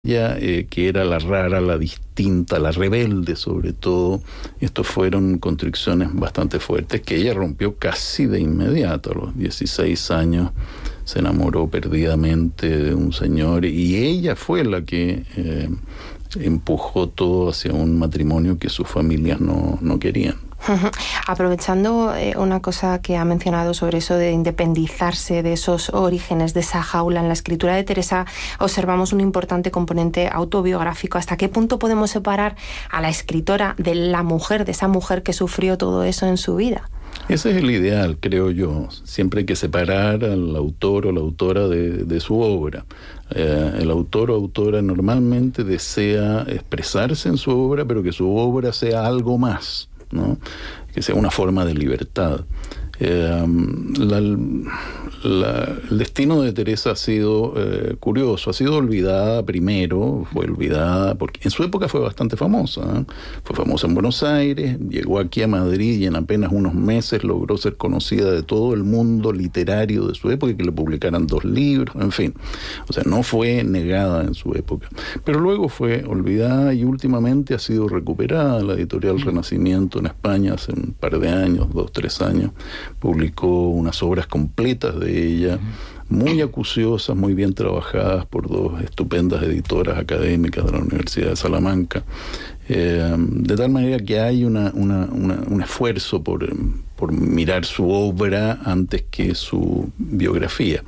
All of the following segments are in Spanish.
Ella, que era la rara, la distinta, la rebelde sobre todo, estos fueron constricciones bastante fuertes que ella rompió casi de inmediato. A los 16 años se enamoró perdidamente de un señor y ella fue la que empujó todo hacia un matrimonio que sus familias no querían. Aprovechando una cosa que ha mencionado sobre eso de independizarse de esos orígenes, de esa jaula, en la escritura de Teresa observamos un importante componente autobiográfico. ¿Hasta qué punto podemos separar a la escritora de la mujer, de esa mujer que sufrió todo eso en su vida? Ese es el ideal, creo yo. Siempre hay que separar al autor o la autora de su obra. El autor o autora normalmente desea expresarse en su obra, pero que su obra sea algo más, ¿no? Que sea una forma de libertad. El destino de Teresa ha sido curioso, ha sido olvidada primero, fue olvidada porque en su época fue bastante famosa, ¿eh? Fue famosa en Buenos Aires, llegó aquí a Madrid y en apenas unos meses logró ser conocida de todo el mundo literario de su época y que le publicaran 2 libros, en fin, o sea, no fue negada en su época, pero luego fue olvidada y últimamente ha sido recuperada. La editorial Renacimiento en España hace un par de años, 2-3 años, publicó unas obras completas de ella, muy acuciosas, muy bien trabajadas por 2 estupendas editoras académicas de la Universidad de Salamanca, de tal manera que hay un esfuerzo por mirar su obra antes que su biografía.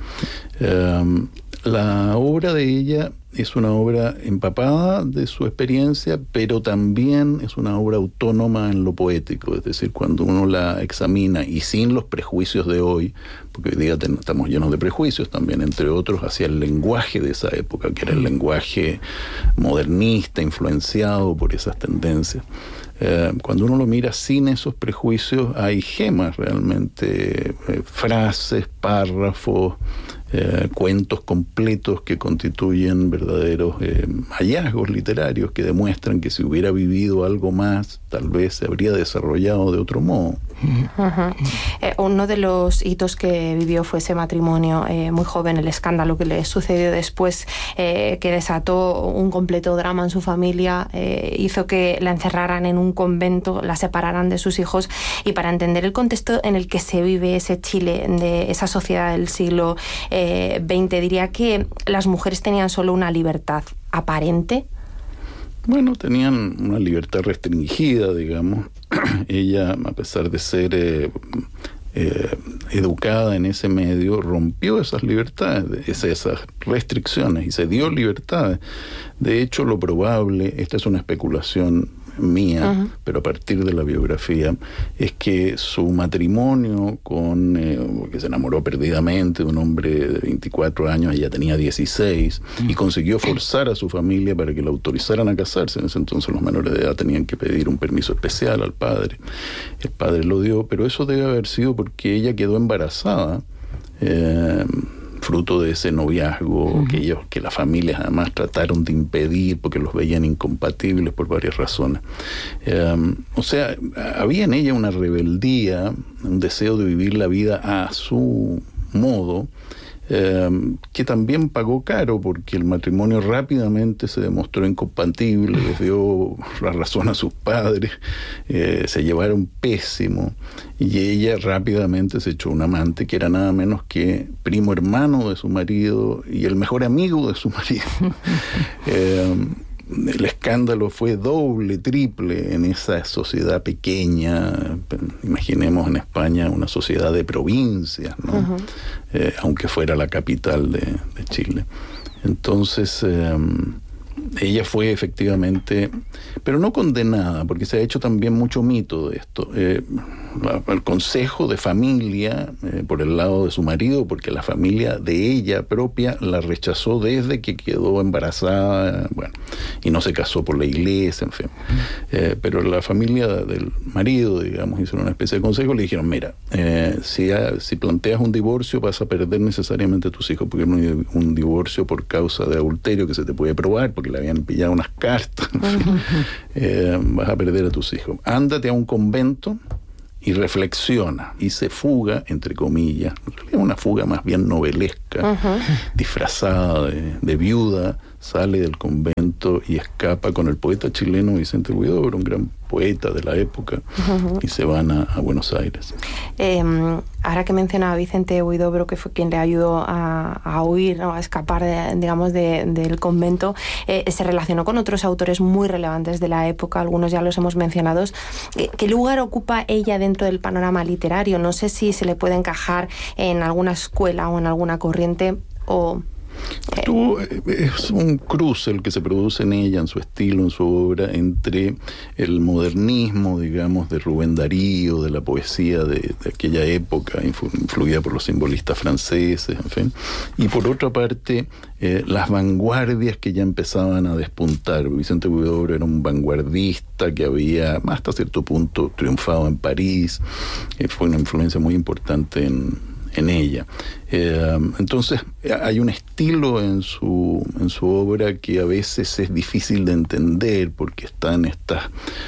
La obra de ella es una obra empapada de su experiencia, pero también es una obra autónoma en lo poético, es decir, cuando uno la examina y sin los prejuicios de hoy, porque hoy día estamos llenos de prejuicios también, entre otros, hacia el lenguaje de esa época, que era el lenguaje modernista, influenciado por esas tendencias. Cuando uno lo mira sin esos prejuicios, hay gemas realmente, frases, párrafos, cuentos completos que constituyen verdaderos hallazgos literarios que demuestran que si hubiera vivido algo más, tal vez se habría desarrollado de otro modo. Uno de los hitos que vivió fue ese matrimonio muy joven, el escándalo que le sucedió después, que desató un completo drama en su familia, hizo que la encerraran en un convento, la separaran de sus hijos, y para entender el contexto en el que se vive ese Chile, de esa sociedad del siglo XX, diría que las mujeres tenían solo una libertad aparente. Bueno, tenían una libertad restringida, digamos. Ella, a pesar de ser educada en ese medio, rompió esas libertades, esas restricciones y se dio libertades. De hecho, lo probable, esta es una especulación mía, pero a partir de la biografía, es que su matrimonio que se enamoró perdidamente de un hombre de 24 años, ella tenía 16, y consiguió forzar a su familia para que la autorizaran a casarse. En ese entonces los menores de edad tenían que pedir un permiso especial al padre. El padre lo dio, pero eso debe haber sido porque ella quedó embarazada, fruto de ese noviazgo que las familias además trataron de impedir porque los veían incompatibles por varias razones. O sea, había en ella una rebeldía, un deseo de vivir la vida a su modo, que también pagó caro porque el matrimonio rápidamente se demostró incompatible, les dio la razón a sus padres, se llevaron pésimo, y ella rápidamente se echó un amante que era nada menos que primo hermano de su marido y el mejor amigo de su marido. El escándalo fue doble, triple en esa sociedad pequeña. Imaginemos en España una sociedad de provincias, ¿no? Aunque fuera la capital de Chile. Entonces, ella fue efectivamente, pero no condenada, porque se ha hecho también mucho mito de esto. El consejo de familia, por el lado de su marido, porque la familia de ella propia la rechazó desde que quedó embarazada, bueno, y no se casó por la iglesia, en fin. Pero la familia del marido, digamos, hizo una especie de consejo, le dijeron, mira, si planteas un divorcio vas a perder necesariamente a tus hijos, porque es un divorcio por causa de adulterio que se te puede probar, porque le habían pillado unas cartas, vas a perder a tus hijos. Ándate a un convento y reflexiona, y se fuga, entre comillas, en realidad una fuga más bien novelesca, disfrazada de viuda, sale del convento y escapa con el poeta chileno Vicente Huidobro, un gran poeta de la época, y se van a Buenos Aires. Ahora que mencionaba a Vicente Huidobro, que fue quien le ayudó a huir, ¿no?, a escapar del convento, se relacionó con otros autores muy relevantes de la época, algunos ya los hemos mencionado. ¿Qué lugar ocupa ella dentro del panorama literario? No sé si se le puede encajar en alguna escuela o en alguna corriente, o... Es un cruce el que se produce en ella, en su estilo, en su obra, entre el modernismo, digamos, de Rubén Darío, de la poesía de aquella época, influida por los simbolistas franceses, en fin, y por otra parte, las vanguardias que ya empezaban a despuntar. Vicente Huidobro era un vanguardista que había, hasta cierto punto, triunfado en París, fue una influencia muy importante en ella. Entonces hay un estilo en su obra que a veces es difícil de entender porque están estas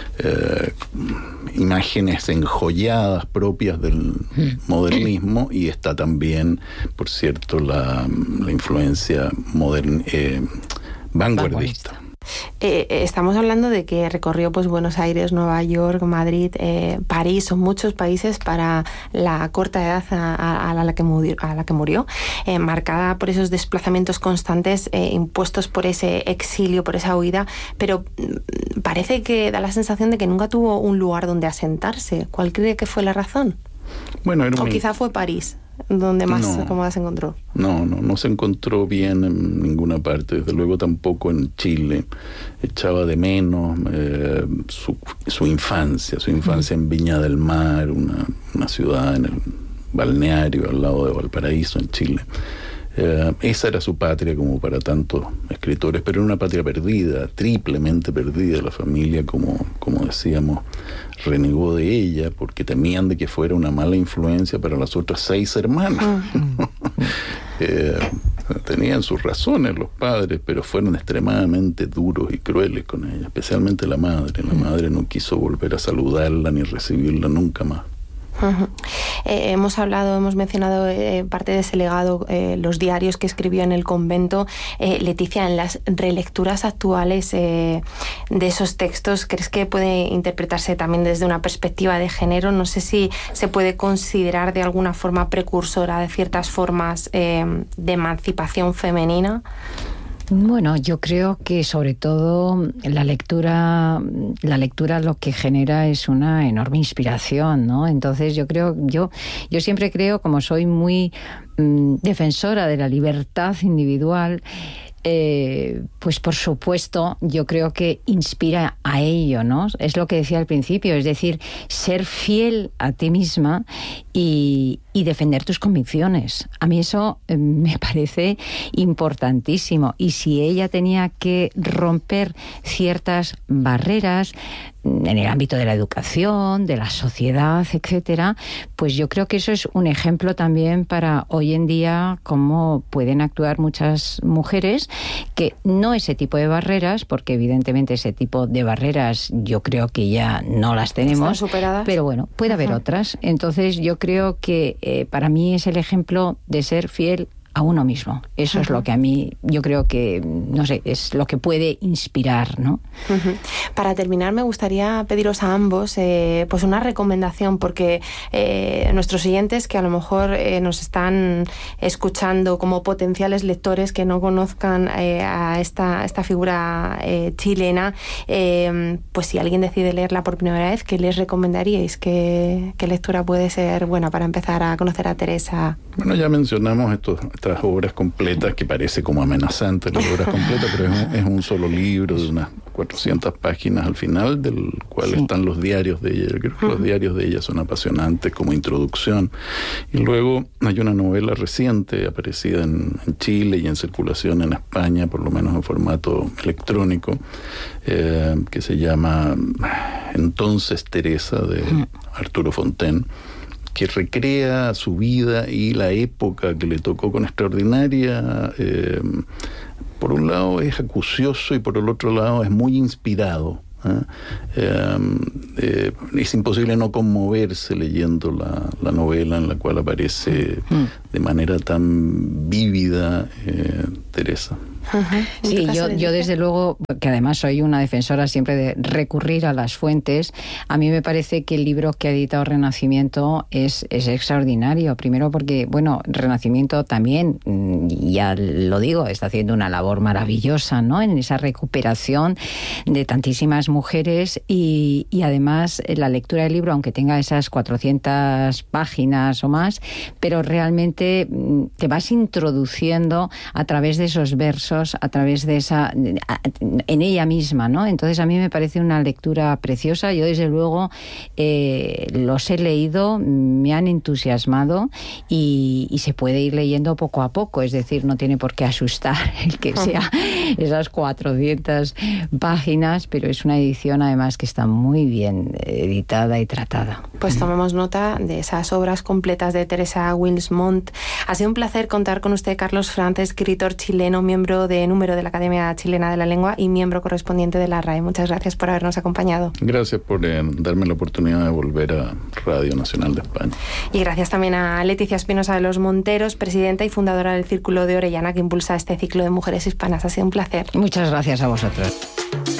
imágenes enjolladas propias del modernismo, y está también, por cierto, la influencia vanguardista. Estamos hablando de que recorrió pues Buenos Aires, Nueva York, Madrid, París, son muchos países para la corta edad a la que murió, marcada por esos desplazamientos constantes impuestos por ese exilio, por esa huida, pero parece que da la sensación de que nunca tuvo un lugar donde asentarse. ¿Cuál cree que fue la razón? Bueno, o quizá fue París, donde más cómoda se encontró. No se encontró bien en ninguna parte, desde luego tampoco en Chile. Echaba de menos su infancia en Viña del Mar, una ciudad en el balneario al lado de Valparaíso, en Chile. Esa era su patria, como para tantos escritores, pero era una patria perdida, triplemente perdida. La familia, como decíamos, renegó de ella porque temían de que fuera una mala influencia para las otras 6 hermanas. Tenían sus razones los padres, pero fueron extremadamente duros y crueles con ella, especialmente la madre. La madre no quiso volver a saludarla ni recibirla nunca más. Hemos mencionado parte de ese legado, los diarios que escribió en el convento. Leticia, en las relecturas actuales de esos textos, ¿crees que puede interpretarse también desde una perspectiva de género? No sé si se puede considerar de alguna forma precursora de ciertas formas de emancipación femenina. Bueno, yo creo que sobre todo la lectura lo que genera es una enorme inspiración, ¿no? Entonces yo siempre creo, como soy muy defensora de la libertad individual, pues por supuesto yo creo que inspira a ello, ¿no? Es lo que decía al principio, es decir, ser fiel a ti misma y defender tus convicciones. A mí eso me parece importantísimo. Y si ella tenía que romper ciertas barreras en el ámbito de la educación, de la sociedad, etcétera, pues yo creo que eso es un ejemplo también para hoy en día cómo pueden actuar muchas mujeres, que no ese tipo de barreras, porque evidentemente ese tipo de barreras yo creo que ya no las tenemos. ¿Están superadas? Pero bueno, puede haber otras. Entonces yo creo que para mí es el ejemplo de ser fiel a uno mismo. Eso es lo que a mí, yo creo que, no sé, es lo que puede inspirar, ¿no? Para terminar, me gustaría pediros a ambos pues una recomendación, porque nuestros oyentes que a lo mejor nos están escuchando como potenciales lectores que no conozcan a esta figura chilena, pues si alguien decide leerla por primera vez, ¿qué les recomendaríais? ¿Qué lectura puede ser buena para empezar a conocer a Teresa? Bueno, ya mencionamos estas obras completas, que parece como amenazante las obras completas, pero es un solo libro de unas 400 páginas al final, del cual están los diarios de ella. Yo creo que los diarios de ella son apasionantes como introducción. Y luego hay una novela reciente, aparecida en Chile y en circulación en España, por lo menos en formato electrónico, que se llama Entonces Teresa, de Arturo Fontaine, que recrea su vida y la época que le tocó con extraordinaria... por un lado es acucioso y por el otro lado es muy inspirado. Es imposible no conmoverse leyendo la novela en la cual aparece de manera tan vívida Teresa. Sí, yo desde luego, que además soy una defensora siempre de recurrir a las fuentes, a mí me parece que el libro que ha editado Renacimiento es extraordinario. Primero porque, bueno, Renacimiento también, ya lo digo, está haciendo una labor maravillosa, ¿no?, en esa recuperación de tantísimas mujeres y además la lectura del libro, aunque tenga esas 400 páginas o más, pero realmente te vas introduciendo a través de esos versos, a través de en ella misma, ¿no? Entonces a mí me parece una lectura preciosa. Yo desde luego los he leído, me han entusiasmado y se puede ir leyendo poco a poco, es decir, no tiene por qué asustar el que sea esas 400 páginas, pero es una edición además que está muy bien editada y tratada. Pues tomemos nota de esas obras completas de Teresa Wills-Montt. Ha sido un placer contar con usted, Carlos Franz, escritor chileno, miembro de número de la Academia Chilena de la Lengua y miembro correspondiente de la RAE. Muchas gracias por habernos acompañado. Gracias por darme la oportunidad de volver a Radio Nacional de España. Y gracias también a Leticia Espinosa de los Monteros, presidenta y fundadora del Círculo de Orellana, que impulsa este ciclo de mujeres hispanas. Ha sido un placer. Muchas gracias a vosotros.